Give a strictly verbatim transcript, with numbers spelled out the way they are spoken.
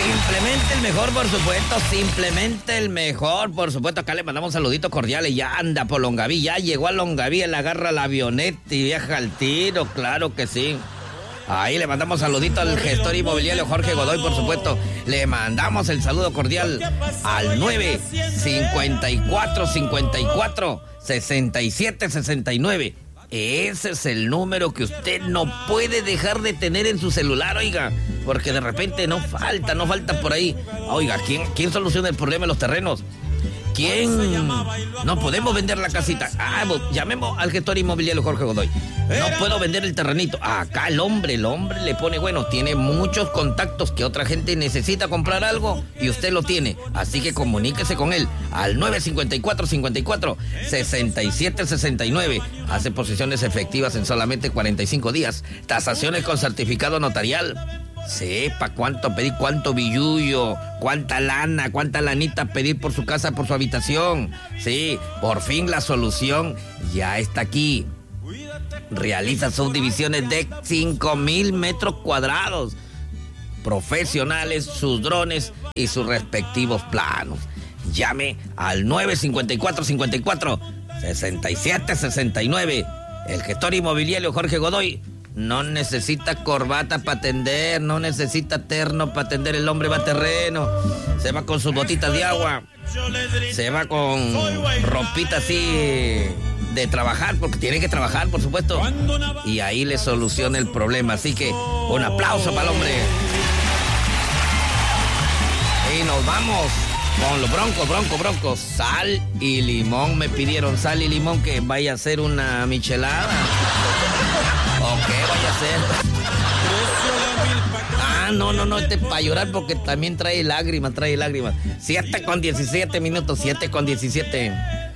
Simplemente el mejor, por supuesto, simplemente el mejor, por supuesto. Acá le mandamos saluditos cordiales, ya anda por Longaví, ya llegó a Longaví, él agarra la avioneta y viaja al tiro, claro que sí. Ahí le mandamos saluditos al gestor inmobiliario Jorge Godoy, por supuesto. Le mandamos el saludo cordial al nueve cincuenta y cuatro cincuenta y cuatro sesenta y siete sesenta y nueve. Ese es el número que usted no puede dejar de tener en su celular, oiga, porque de repente no falta, no falta por ahí. Oiga, ¿quién, quién soluciona el problema de los terrenos? ¿Quién? No podemos vender la casita. Ah, llamemos al gestor inmobiliario Jorge Godoy. No puedo vender el terrenito. Acá el hombre, el hombre le pone, bueno, tiene muchos contactos que otra gente necesita comprar algo y usted lo tiene. Así que comuníquese con él al nueve cincuenta y cuatro cincuenta y cuatro sesenta y siete sesenta y nueve. Hace posiciones efectivas en solamente cuarenta y cinco días. Tasaciones con certificado notarial. Sepa cuánto pedir, cuánto billullo, cuánta lana, cuánta lanita pedir por su casa, por su habitación. Sí, por fin la solución ya está aquí. Realiza subdivisiones de cinco mil metros cuadrados. Profesionales, sus drones y sus respectivos planos. Llame al nueve cincuenta y cuatro cincuenta y cuatro sesenta y siete sesenta y nueve. El gestor inmobiliario Jorge Godoy no necesita corbata para atender, no necesita terno para atender. El hombre va a terreno, se va con sus botitas de agua, se va con ropita así de trabajar, porque tiene que trabajar, por supuesto, y ahí le soluciona el problema. Así que un aplauso para el hombre. Y nos vamos con los broncos, broncos, broncos. Sal y limón, me pidieron sal y limón, que vaya a hacer una michelada. ¿O qué vaya a hacer? Ah, no, no, no, este es para llorar, porque también trae lágrimas, trae lágrimas. siete con diecisiete minutos, siete con diecisiete.